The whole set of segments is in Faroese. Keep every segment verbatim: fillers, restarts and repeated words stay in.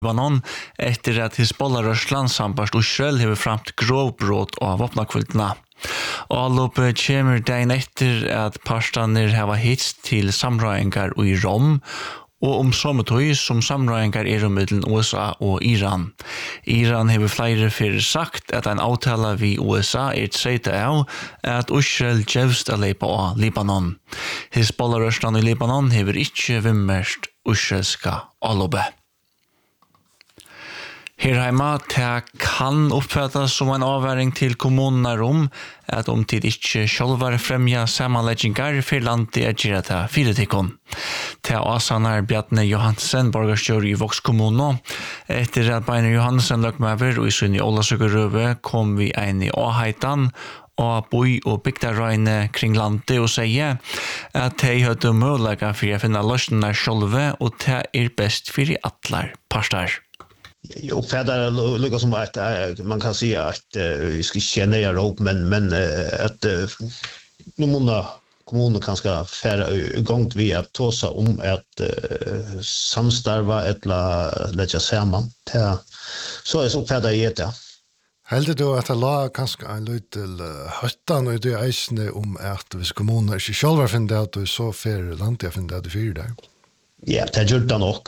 Libanon efter att Hizbollah-rörslan sambart Israel har framt grovbrott av vapnakvultna. Avloppet kommer dagen efter att parstaner har hitts till samröringar i Rom og om sommertøy som samrøyngar er mellom U S A og Iran. Iran har flere for sagt at en avtale ved U S A er tredje av at Israel gjevst a leipa av Libanon. Hizbollah-rørslan i Libanon har ikke vimmerst israelska avloppet. Her heima, det kan oppfattes som en avværing til kommunene om at om tid ikke sjølvare fremja sammenleggingar for landet er gjerne til firetikon. Til Asanar Bjarne Johansen, borgerstjør i Vox kommune. Etter at Beine Johansen løk med over og i sunn i Ålasøkerøve kom vi ein i Åheitan og boi og bygdarøyne kring landet og sier at de hadde mulighet for å finne løsninger sjølve og det er best for atler parstar. Jag uppfattar lika som att man kan säga att vi ska känna er upp men men att nu måste kommunen kanske färra igång vi att tåsa om att samstarva eller lägga samman. Så är så uppfattar jag det. Heldig du at det la kanskje en løy til høttan og det eisene om at hvis kommuner ikke selv finner det, så fer landet finner det fyrer der? Ja, det gjør det nok.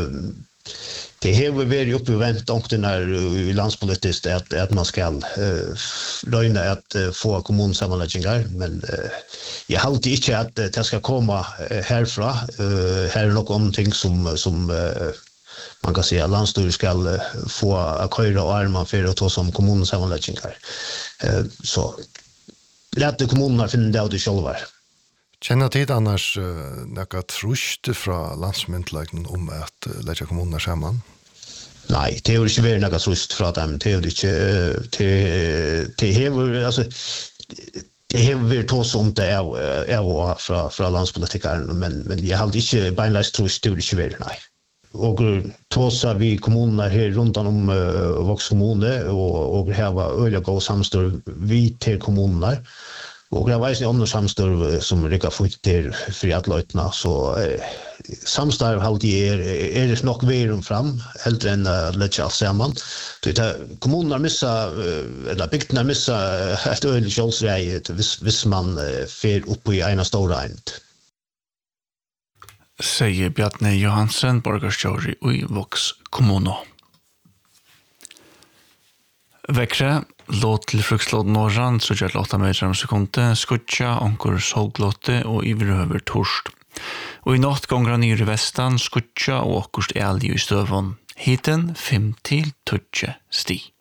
Det har varit uppe i väntångten i landspolitiskt att, att man ska uh, röjna att uh, få kommunsammanläggningar men uh, jag har alltid inte att det ska komma uh, härifrån. Uh, här är någonting som, som uh, man kan säga landsstyret ska uh, få att köra och arma för att ta som kommunsammanläggningar. Uh, så lät kommunerna finna det av det själva. Känner tid annars uh, några trust från landsmyndigheten om att uh, lägga kommunerna samman? Nej, det är inte väl några trust från dem. Det är inte det det har alltså det har varit tås om det är är från från landspolitikern men men jag har inte beinleis trust det är inte väl nej. Och tåsa vi kommunerna här runt om uh, Vox kommune och och här var öliga gå samstår vi till kommunerna. Och det var ju andra samstår som rycker fort till för att lötna så eh, samstarv alltid är är det nog väl fram helt än uh, lägga allt samman. Det kommunerna missa uh, eller bygderna missa ett öl själsräge vis vis man uh, fer upp i ena stora end. Säger Bjarne Johansen, borgerstjør i Vox kommune. Vekre, låt til frukslåd norran, så gjør det åtta meter om sekunde, skutja, anker solglåte og iverhøver torst. Og i natt gonger han i vestan, skutja og akkurst elg i støvån. Hiten fem til tjugo sti.